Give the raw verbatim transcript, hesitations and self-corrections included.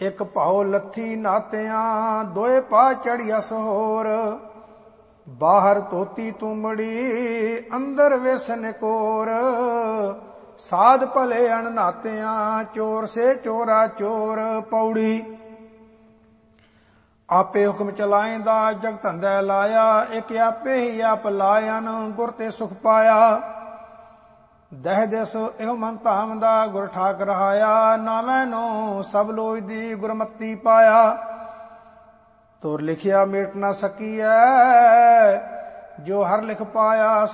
ਇੱਕ ਭਾਉ ਲੱਥੀ ਨਾਤਿਆਂ, ਦੋਏ ਪਾ ਚੜਿਆ ਸਹੋਰ। ਬਾਹਰ ਧੋਤੀ ਤੁੰਬੜੀ, ਅੰਦਰ ਵਿਸ ਨਿਕੋਰ। ਸਾਧ ਭਲੇ ਅਣਨਾਤਿਆਂ, ਚੋਰ ਸੇ ਚੋਰਾ ਚੋਰ। ਪੌੜੀ। ਆਪੇ ਹੁਕਮ ਚਲਾਇਂਦਾ, ਜਗ ਧੰਦਾ ਲਾਇਆ। ਇੱਕ ਆਪੇ ਹੀ ਆਪ ਲਾਇਨ, ਗੁਰ ਤੇ ਸੁਖ ਪਾਇਆ। ਦਹਿ ਦਿਸ ਇਹੋ ਮਨ ਧਾਮਦਾ, ਗੁਰ ਠਾਕ ਰਹਾਇਆ। ਨਾਵੇਂ ਨੂੰ ਸਭ ਲੋਇ ਦੀ, ਗੁਰਮਤੀ ਪਾਇਆ। ਤੁਰ ਲਿਖਿਆ ਮੇਟ ਨਾ ਸਕੀਐ, ਜੋ ਹਰ ਲਿਖ ਪਾਇਆ।